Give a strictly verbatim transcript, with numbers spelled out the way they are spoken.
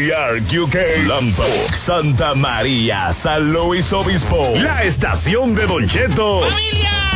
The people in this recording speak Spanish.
York, U K, Lompoc, Santa María, San Luis Obispo, la estación de Don Cheto. ¡Familia!